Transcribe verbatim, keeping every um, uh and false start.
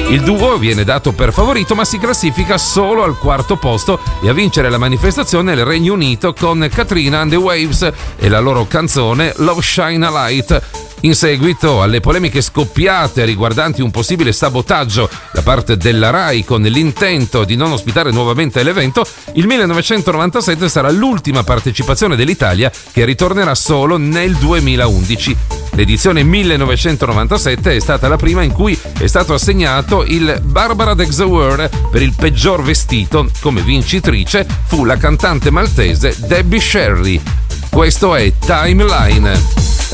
Il duo viene dato per favorito, ma si classifica solo al quarto posto, e a vincere la manifestazione è il Regno Unito con Katrina and the Waves e la loro canzone Love Shine a Light. In seguito alle polemiche scoppiate riguardanti un possibile sabotaggio da parte della Rai con l'intento di non ospitare nuovamente l'evento, il millenovecentonovantasette sarà l'ultima partecipazione dell'Italia, che ritornerà solo nel duemilaundici. L'edizione millenovecentonovantasette è stata la prima in cui è stato assegnato il Barbara Dex Award per il peggior vestito. Come vincitrice fu la cantante maltese Debbie Sherry. Questo è Timeline.